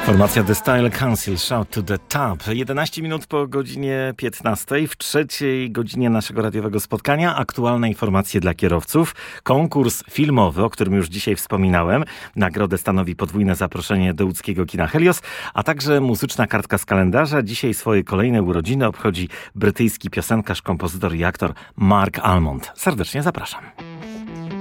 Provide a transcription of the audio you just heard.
Formacja The Style Council, Shout to the Top. 11 minut po godzinie 15. W trzeciej godzinie naszego radiowego spotkania aktualne informacje dla kierowców. Konkurs filmowy, o którym już dzisiaj wspominałem. Nagrodę stanowi podwójne zaproszenie do łódzkiego kina Helios, a także muzyczna kartka z kalendarza. Dzisiaj swoje kolejne urodziny obchodzi brytyjski piosenkarz, kompozytor i aktor Mark Almond. Serdecznie zapraszam.